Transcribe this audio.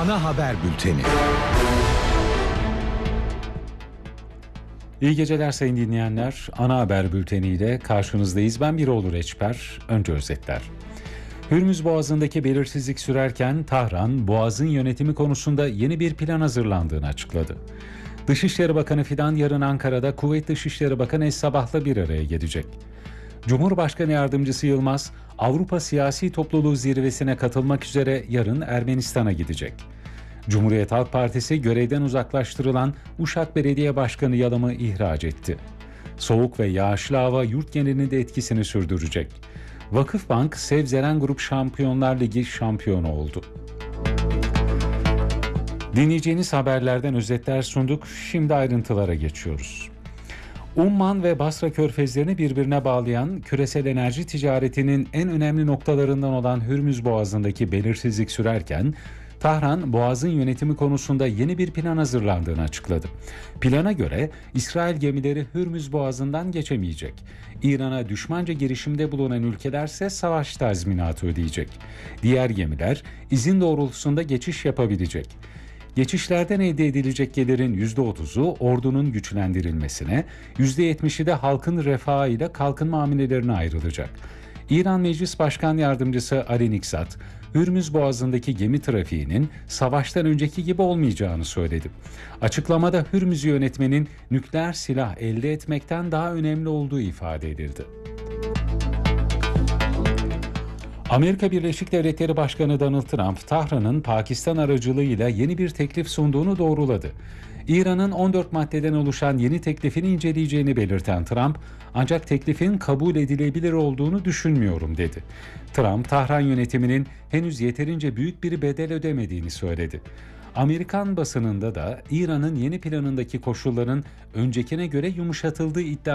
Ana haber bülteni. İyi geceler sayın dinleyenler. Ana haber bülteniyle karşınızdayız. Ben Birol Reçber. Önce özetler. Hürmüz Boğazı'ndaki belirsizlik sürerken Tahran, Boğaz'ın yönetimi konusunda yeni bir plan hazırlandığını açıkladı. Dışişleri Bakanı Fidan yarın Ankara'da Kuveyt Dışişleri Bakanı Es-Sabah'la bir araya gelecek. Cumhurbaşkanı Yardımcısı Yılmaz, Avrupa Siyasi Topluluğu zirvesine katılmak üzere yarın Ermenistan'a gidecek. Cumhuriyet Halk Partisi görevden uzaklaştırılan Uşak Belediye Başkanı Yalam'ı ihraç etti. Soğuk ve yağışlı hava yurt genelinde etkisini sürdürecek. Vakıfbank, Sevzeren Grup Şampiyonlar Ligi şampiyonu oldu. Dinleyeceğiniz haberlerden özetler sunduk. Şimdi ayrıntılara geçiyoruz. Umman ve Basra körfezlerini birbirine bağlayan küresel enerji ticaretinin en önemli noktalarından olan Hürmüz Boğazı'ndaki belirsizlik sürerken Tahran, Boğaz'ın yönetimi konusunda yeni bir plan hazırlandığını açıkladı. Plana göre İsrail gemileri Hürmüz Boğazı'ndan geçemeyecek. İran'a düşmanca girişimde bulunan ülkelerse savaş tazminatı ödeyecek. Diğer gemiler izin doğrultusunda geçiş yapabilecek. Geçişlerden elde edilecek gelirin %30'u ordunun güçlendirilmesine, %70'i de halkın refahı ile kalkınma hamlelerine ayrılacak. İran Meclis Başkan Yardımcısı Ali Nikzat, Hürmüz Boğazı'ndaki gemi trafiğinin savaştan önceki gibi olmayacağını söyledi. Açıklamada Hürmüz'ü yönetmenin nükleer silah elde etmekten daha önemli olduğu ifade edildi. Amerika Birleşik Devletleri Başkanı Donald Trump, Tahran'ın Pakistan aracılığıyla yeni bir teklif sunduğunu doğruladı. İran'ın 14 maddeden oluşan yeni teklifini inceleyeceğini belirten Trump, ancak teklifin kabul edilebilir olduğunu düşünmüyorum dedi. Trump, Tahran yönetiminin henüz yeterince büyük bir bedel ödemediğini söyledi. Amerikan basınında da İran'ın yeni planındaki koşulların öncekine göre yumuşatıldığı iddia